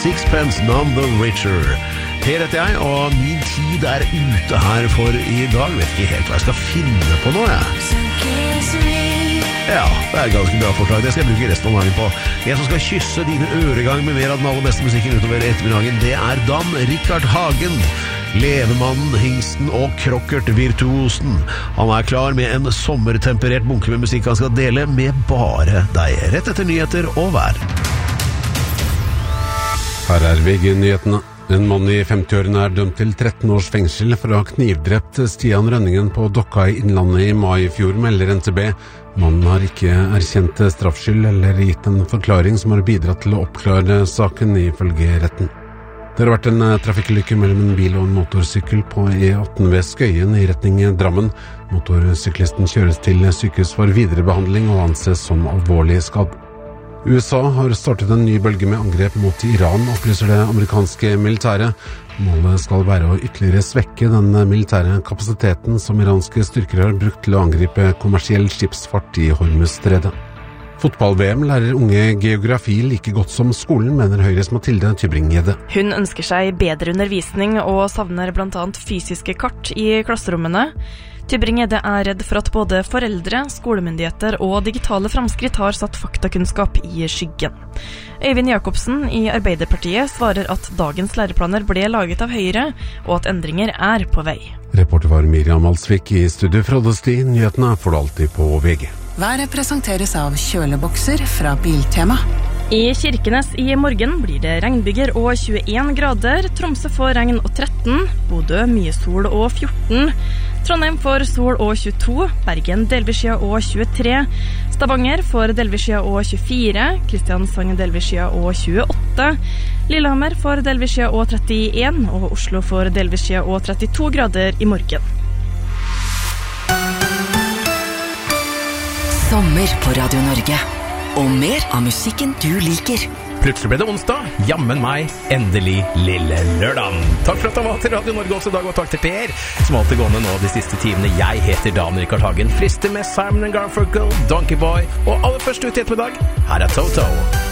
Sixpence None the Richer. Per heter jeg, og min tid ute her for i dag. Vet ikke helt hva jeg skal finne på nå, jeg. Ja, det et ganske bra forslag. Det skal jeg bruke resten av dagen på. En som skal kysse dine øregang med mer av den aller beste musikken utover ettermiddagen, det Dan Rikard Hagen. Levemannen, hingsten og krokkert-virtuosen. Han klar med en sommertemperert bunke med musikk han skal dele med bare deg. Rett etter nyheter og vær. Her VG-nyhetene. En mann i 50-årene dømt til 13 års fengsel for å ha knivdrept Stian Rønningen på Dokka i Innlandet i mai i fjor, melder NTB. Mannen har ikke erkjent straffskyld eller gitt en forklaring som har bidratt til å oppklare saken ifølge retten. Det har vært en trafikkulykke mellom en bil og en motorsykkel på E18 ved Skøyen i retning Drammen. Motorsyklisten kjøres til sykehus for viderebehandling og anses som alvorlig skadd. USA har startet en ny bølge med angrep mot Iran, opplyser det amerikanske militæret. Målet skal være å ytterligere svekke den militære kapasiteten som iranske styrker har brukt til å angripe kommersiell skipsfart i Hormuzstredet. Fotball-VM lærer unge geografi like godt som skolen, mener Høyres Mathilde Tybring-Gjedde. Hun ønsker seg bedre undervisning og savner blant annet fysiske kart i klasserommene. Tybring-Gjedde redd for at både foreldre, skolemyndigheter og digitale framskritt har satt faktakunnskap i skyggen. Øyvind Jakobsen i Arbeiderpartiet svarer at dagens læreplaner ble laget av Høyre, og at endringer på vei. Reporter var Miriam Alsvik i studio fra Sti. Nyhetene får du alltid på VG. Været presenteres av kjølebokser fra Biltema. I Kirkenes i morgen blir det regnbyger og 21 grader, Tromsø får regn og 13, Bodø mye sol og 14, Trondheim får sol og 22, Bergen delvis skya og 23, Stavanger får delvis skya og 24, Kristiansand delvis skya og 28, Lillehammer får delvis skya og 31, og Oslo får delvis skya og 32 grader i morgen. Sommer på Radio Norge. Og mer av musikken du liker. Plutselig ble det onsdag, jammen meg, endelig lille lørdag. Takk for at du var til Radio Norge også i dag, og takk til Per, som alltid gående nå de siste timene. Jeg heter Dan Rikard Hagen, frister med Simon & Garfunkel, Donkey Boy, og aller først ut i ettermiddag, her Toto.